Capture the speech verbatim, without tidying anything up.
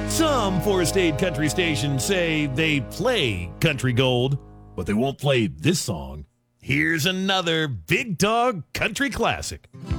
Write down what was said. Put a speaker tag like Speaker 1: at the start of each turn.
Speaker 1: Some four-state country stations say they play country gold, but they won't play this song. Here's another big dog country classic.